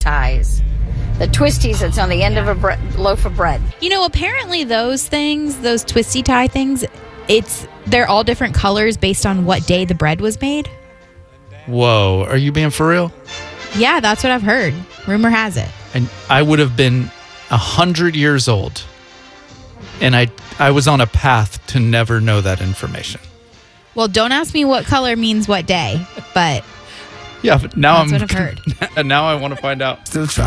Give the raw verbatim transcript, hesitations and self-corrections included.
ties. The twisties that's on the end of a bre- loaf of bread. You know, apparently those things, those twisty tie things, it's they're all different colors based on what day the bread was made. Whoa, are you being for real? Yeah, that's what I've heard. Rumor has it. And I would have been a hundred years old, and I I was on a path to never know that information. Well, don't ask me what color means what day, but yeah, but now that's I'm. what I've heard. And now I want to find out. Still try.